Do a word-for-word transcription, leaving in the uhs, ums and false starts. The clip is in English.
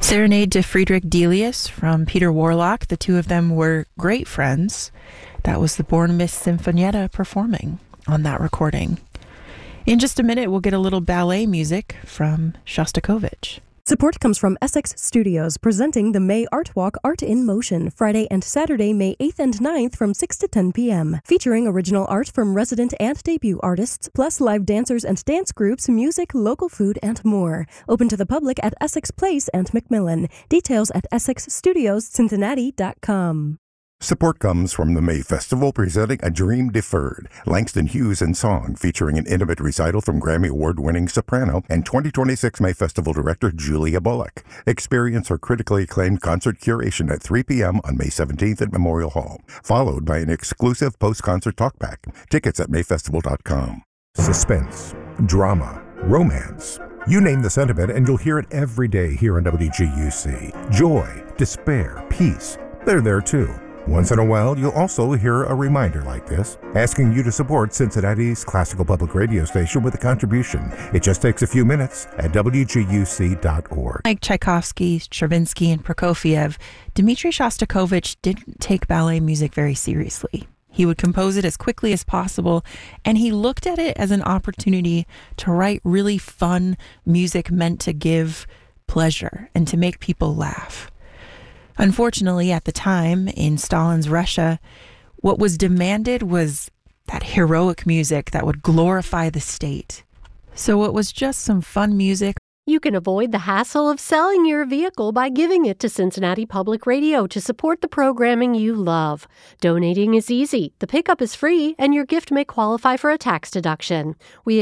Serenade to Friedrich Delius from Peter Warlock. The two of them were great friends. That was the Bornemiszt Sinfonietta performing on that recording. In just a minute, we'll get a little ballet music from Shostakovich. Support comes from Essex Studios, presenting the May Art Walk Art in Motion, Friday and Saturday, May eighth and ninth from six to ten p.m., featuring original art from resident and debut artists, plus live dancers and dance groups, music, local food, and more. Open to the public at Essex Place and Macmillan. Details at essex studios cincinnati dot com. Support comes from the May Festival, presenting A Dream Deferred, Langston Hughes in song, featuring an intimate recital from Grammy Award-winning soprano and twenty twenty-six May Festival director Julia Bullock. Experience her critically acclaimed concert curation at three p.m. on May seventeenth at Memorial Hall, followed by an exclusive post-concert talkback. Tickets at may festival dot com. Suspense, drama, romance. You name the sentiment and you'll hear it every day here on W G U C. Joy, despair, peace, they're there too. Once in a while, you'll also hear a reminder like this, asking you to support Cincinnati's classical public radio station with a contribution. It just takes a few minutes at w g u c dot org. Like Tchaikovsky, Stravinsky, and Prokofiev, Dmitri Shostakovich didn't take ballet music very seriously. He would compose it as quickly as possible, and he looked at it as an opportunity to write really fun music meant to give pleasure and to make people laugh. Unfortunately, at the time, in Stalin's Russia, what was demanded was that heroic music that would glorify the state. So it was just some fun music. You can avoid the hassle of selling your vehicle by giving it to Cincinnati Public Radio to support the programming you love. Donating is easy, the pickup is free, and your gift may qualify for a tax deduction. We